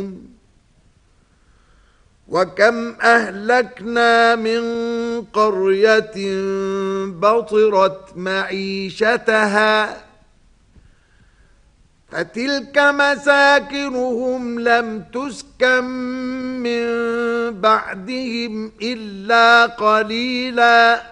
وكم أهلكنا من قرية بطرت معيشتها فتلك مساكنهم لم تسكن من بعدهم إلا قليلاً